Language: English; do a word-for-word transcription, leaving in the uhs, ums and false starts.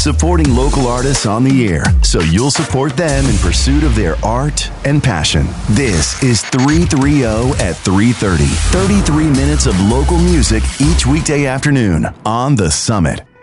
supporting local artists on the air so you'll support them in pursuit of their art and passion. This is three thirty at three thirty. thirty-three minutes of local music each weekday afternoon on The Summit.